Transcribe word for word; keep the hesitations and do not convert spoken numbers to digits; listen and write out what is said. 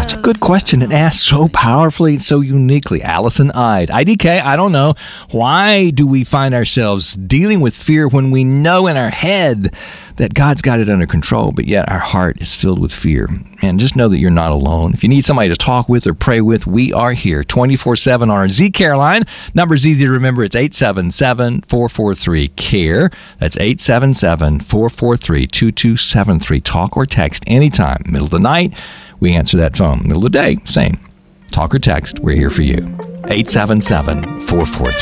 Such a good question and asked so powerfully and so uniquely. Allison Ide. I D K, I don't know. Why do we find ourselves dealing with fear when we know in our head that God's got it under control, but yet our heart is filled with fear? And just know that you're not alone. If you need somebody to talk with or pray with, we are here twenty-four seven on our Z-Care line. Number's easy to remember. It's eight seven seven, four four three, C A R E. That's eight seven seven, four four three, two two seven three. Talk or text anytime. Middle of the night, we answer that phone. Middle of the day, same. Talk or text, we're here for you. eight seven seven, four four three